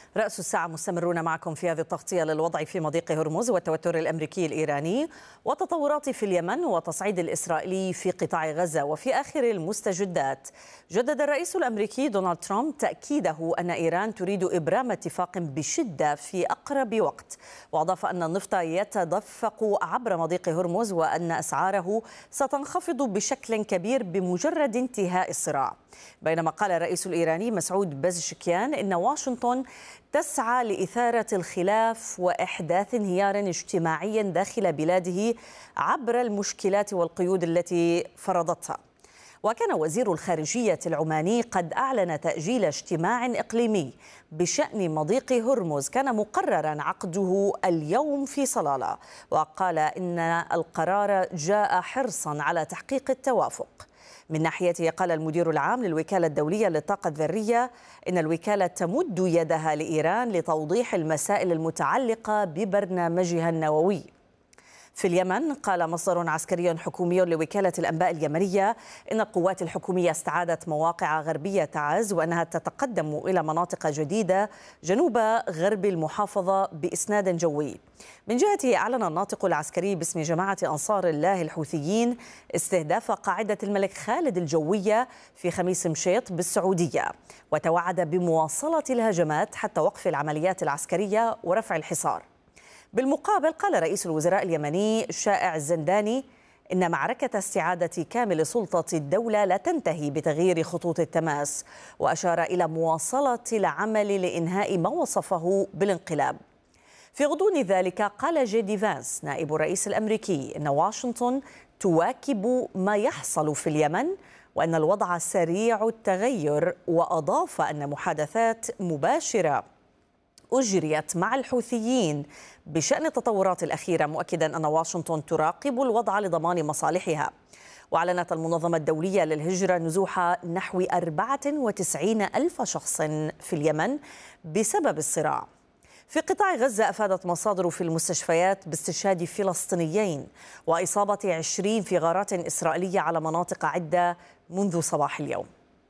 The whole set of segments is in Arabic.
رأس الساعة مستمرون معكم في هذه التغطية للوضع في مضيق هرمز والتوتر الأمريكي الإيراني وتطورات في اليمن وتصعيد الإسرائيلي في قطاع غزة. وفي آخر المستجدات جدد الرئيس الأمريكي دونالد ترامب تأكيده أن إيران تريد إبرام اتفاق بشدة في أقرب وقت، وأضاف أن النفط يتدفق عبر مضيق هرمز وأن أسعاره ستنخفض بشكل كبير بمجرد انتهاء الصراع. بينما قال الرئيس الإيراني مسعود بزشكيان إن واشنطن تسعى لإثارة الخلاف وإحداث انهيار اجتماعي داخل بلاده عبر المشكلات والقيود التي فرضتها. وكان وزير الخارجية العماني قد أعلن تأجيل اجتماع إقليمي بشأن مضيق هرمز كان مقررا عقده اليوم في صلالة، وقال إن القرار جاء حرصا على تحقيق التوافق. من ناحيته قال المدير العام للوكالة الدولية للطاقة الذرية إن الوكالة تمد يدها لإيران لتوضيح المسائل المتعلقة ببرنامجها النووي. في اليمن قال مصدر عسكري حكومي لوكالة الأنباء اليمنية إن القوات الحكومية استعادت مواقع غربية تعز وأنها تتقدم إلى مناطق جديدة جنوب غرب المحافظة بإسناد جوي. من جهته أعلن الناطق العسكري باسم جماعة أنصار الله الحوثيين استهداف قاعدة الملك خالد الجوية في خميس مشيط بالسعودية، وتوعد بمواصلة الهجمات حتى وقف العمليات العسكرية ورفع الحصار. بالمقابل قال رئيس الوزراء اليمني شائع الزنداني إن معركة استعادة كامل سلطة الدولة لا تنتهي بتغيير خطوط التماس، وأشار إلى مواصلة العمل لإنهاء ما وصفه بالانقلاب. في غضون ذلك قال جيدي فانس نائب الرئيس الأمريكي إن واشنطن تواكب ما يحصل في اليمن وأن الوضع سريع التغير، وأضاف أن محادثات مباشرة أجريت مع الحوثيين بشأن التطورات الأخيرة، مؤكدا أن واشنطن تراقب الوضع لضمان مصالحها. وأعلنت المنظمة الدولية للهجرة نزوح نحو 94 ألف شخص في اليمن بسبب الصراع. في قطاع غزة أفادت مصادر في المستشفيات باستشهاد فلسطينيين وإصابة 20 في غارات إسرائيلية على مناطق عدة منذ صباح اليوم.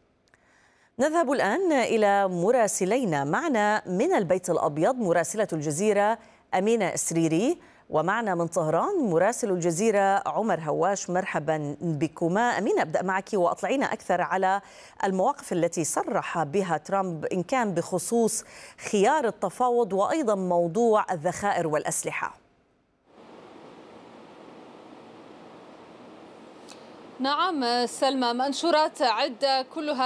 نذهب الآن إلى مراسلينا. معنا من البيت الأبيض مراسلة الجزيرة أمينة إسريري، ومعنا من طهران مراسل الجزيرة عمر هواش. مرحبا بكما. أمينة، أبدأ معك وأطلعينا أكثر على المواقف التي صرح بها ترامب إن كان بخصوص خيار التفاوض وأيضا موضوع الذخائر والأسلحة. نعم سلمى، منشورات عدة كلها